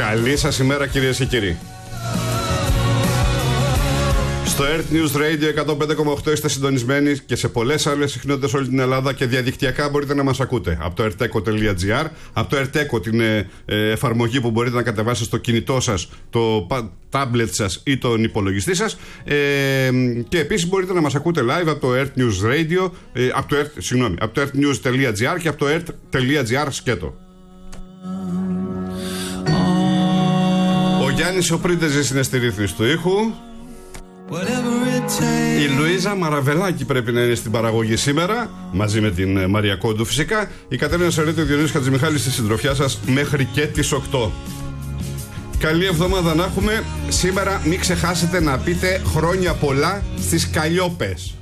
Καλή σας ημέρα, κυρίες και κύριοι. Στο Earth News Radio 105,8 είστε συντονισμένοι και σε πολλές άλλες συχνότητες όλη την Ελλάδα και διαδικτυακά μπορείτε να μας ακούτε. Από το erteco.gr, από το Erteco, την εφαρμογή που μπορείτε να κατεβάσετε στο κινητό σας, το tablet σας ή τον υπολογιστή σας. Και επίσης μπορείτε να μας ακούτε live από το Earth News Radio, από το earthnews.gr και από το earth.gr σκέτο. Ο Γιάννης ο Πρίντεζης είναι στη ρύθμιση του ήχου. Η Λουίζα Μαραβελάκη πρέπει να είναι στην παραγωγή σήμερα, μαζί με την Μαρία Κόντου φυσικά. Η Κατερίνα Σερέτη, ο Διονύσης Χατζημιχάλης στη συντροφιά σας μέχρι και τις 8. Καλή εβδομάδα να έχουμε. Σήμερα μην ξεχάσετε να πείτε χρόνια πολλά στις Καλλιόπες.